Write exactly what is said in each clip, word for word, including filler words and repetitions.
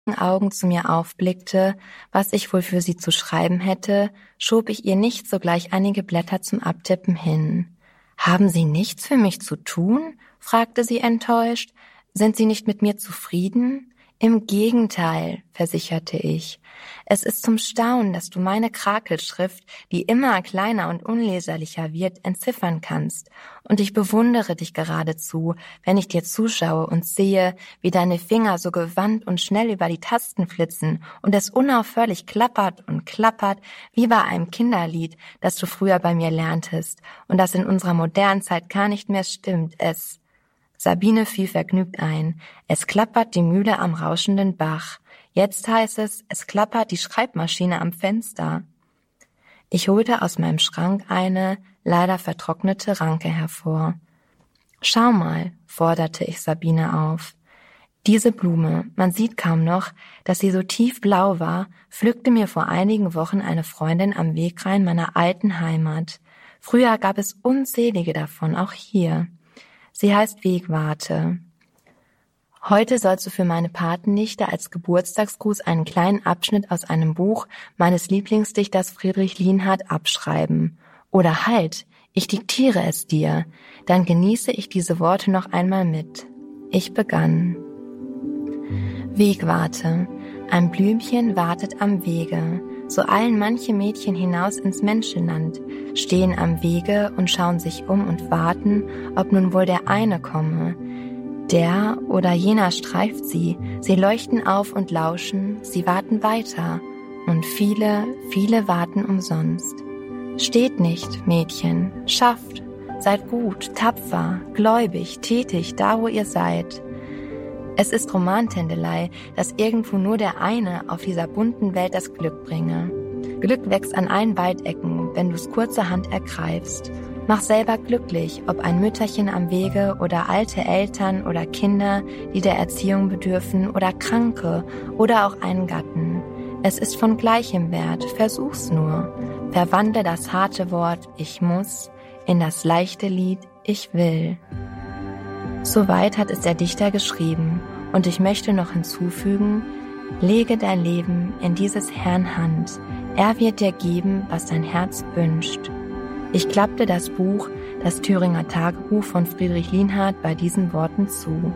Augen zu mir aufblickte, was ich wohl für sie zu schreiben hätte, schob ich ihr nicht sogleich einige Blätter zum Abtippen hin. »Haben Sie nichts für mich zu tun?« fragte sie enttäuscht. »Sind Sie nicht mit mir zufrieden?« »Im Gegenteil«, versicherte ich. »Es ist zum Staunen, dass du meine Krakelschrift, die immer kleiner und unleserlicher wird, entziffern kannst. Und ich bewundere dich geradezu, wenn ich dir zuschaue und sehe, wie deine Finger so gewandt und schnell über die Tasten flitzen und es unaufhörlich klappert und klappert, wie bei einem Kinderlied, das du früher bei mir lerntest und das in unserer modernen Zeit gar nicht mehr stimmt. Es...« Sabine fiel vergnügt ein. »Es klappert die Mühle am rauschenden Bach. Jetzt heißt es, es klappert die Schreibmaschine am Fenster.« Ich holte aus meinem Schrank eine, leider vertrocknete Ranke hervor. »Schau mal«, forderte ich Sabine auf. Diese Blume, man sieht kaum noch, dass sie so tiefblau war, pflückte mir vor einigen Wochen eine Freundin am Wegrhein meiner alten Heimat. Früher gab es unzählige davon, auch hier. Sie heißt Wegwarte. Heute sollst du für meine Patennichte als Geburtstagsgruß einen kleinen Abschnitt aus einem Buch meines Lieblingsdichters Friedrich Lienhard abschreiben. Oder halt, ich diktiere es dir, dann genieße ich diese Worte noch einmal mit. Ich begann. Wegwarte. Ein Blümchen wartet am Wege. So eilen manche Mädchen hinaus ins Menschenland, stehen am Wege und schauen sich um und warten, ob nun wohl der eine komme. Der oder jener streift sie, sie leuchten auf und lauschen, sie warten weiter, und viele, viele warten umsonst. Steht nicht, Mädchen, schafft, seid gut, tapfer, gläubig, tätig, da wo ihr seid. Es ist Romantändelei, dass irgendwo nur der eine auf dieser bunten Welt das Glück bringe. Glück wächst an allen Waldecken, wenn du's kurzerhand ergreifst. Mach selber glücklich, ob ein Mütterchen am Wege oder alte Eltern oder Kinder, die der Erziehung bedürfen oder Kranke oder auch einen Gatten. Es ist von gleichem Wert, versuch's nur. Verwandle das harte Wort »ich muss« in das leichte Lied »ich will«. Soweit hat es der Dichter geschrieben, und ich möchte noch hinzufügen, lege dein Leben in dieses Herrn Hand, er wird dir geben, was dein Herz wünscht. Ich klappte das Buch, das Thüringer Tagebuch von Friedrich Lienhard, bei diesen Worten zu.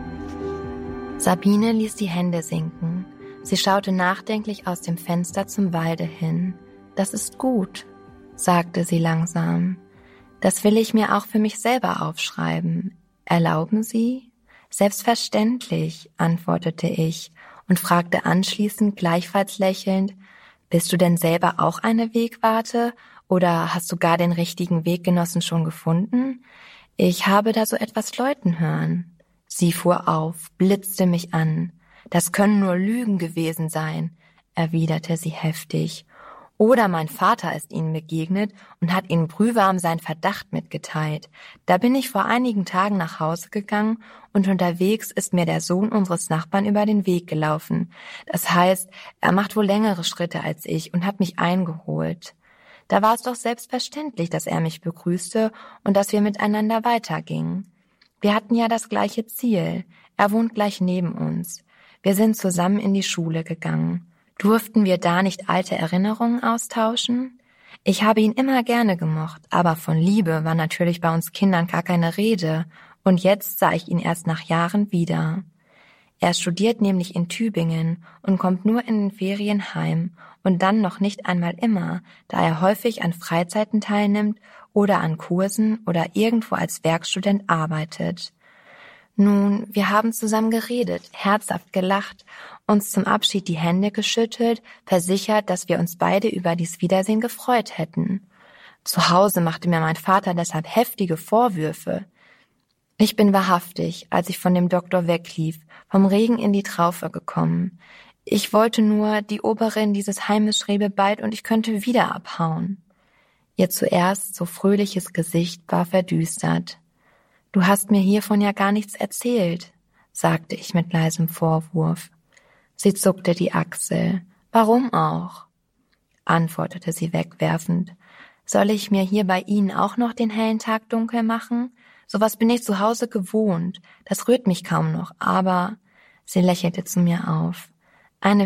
Sabine ließ die Hände sinken. Sie schaute nachdenklich aus dem Fenster zum Walde hin. »Das ist gut«, sagte sie langsam. »Das will ich mir auch für mich selber aufschreiben. Erlauben Sie?« »Selbstverständlich«, antwortete ich und fragte anschließend gleichfalls lächelnd, »Bist du denn selber auch eine Wegwarte oder hast du gar den richtigen Weggenossen schon gefunden? Ich habe da so etwas läuten hören.« Sie fuhr auf, blitzte mich an. »Das können nur Lügen gewesen sein«, erwiderte sie heftig. »Oder mein Vater ist ihnen begegnet und hat ihnen brühwarm seinen Verdacht mitgeteilt. Da bin ich vor einigen Tagen nach Hause gegangen und unterwegs ist mir der Sohn unseres Nachbarn über den Weg gelaufen. Das heißt, er macht wohl längere Schritte als ich und hat mich eingeholt. Da war es doch selbstverständlich, dass er mich begrüßte und dass wir miteinander weitergingen. Wir hatten ja das gleiche Ziel. Er wohnt gleich neben uns. Wir sind zusammen in die Schule gegangen. Durften wir da nicht alte Erinnerungen austauschen? Ich habe ihn immer gerne gemocht, aber von Liebe war natürlich bei uns Kindern gar keine Rede, und jetzt sah ich ihn erst nach Jahren wieder. Er studiert nämlich in Tübingen und kommt nur in den Ferien heim und dann noch nicht einmal immer, da er häufig an Freizeiten teilnimmt oder an Kursen oder irgendwo als Werkstudent arbeitet. Nun, wir haben zusammen geredet, herzhaft gelacht, uns zum Abschied die Hände geschüttelt, versichert, dass wir uns beide über dies Wiedersehen gefreut hätten. Zu Hause machte mir mein Vater deshalb heftige Vorwürfe. Ich bin wahrhaftig, als ich von dem Doktor weglief, vom Regen in die Traufe gekommen. Ich wollte nur, die Oberin dieses Heimes schriebe bald und ich könnte wieder abhauen. Ihr zuerst so fröhliches Gesicht war verdüstert. »Du hast mir hiervon ja gar nichts erzählt«, sagte ich mit leisem Vorwurf. Sie zuckte die Achsel. »Warum auch?«, antwortete sie wegwerfend. »Soll ich mir hier bei Ihnen auch noch den hellen Tag dunkel machen? Sowas bin ich zu Hause gewohnt. Das rührt mich kaum noch, aber...« Sie lächelte zu mir auf.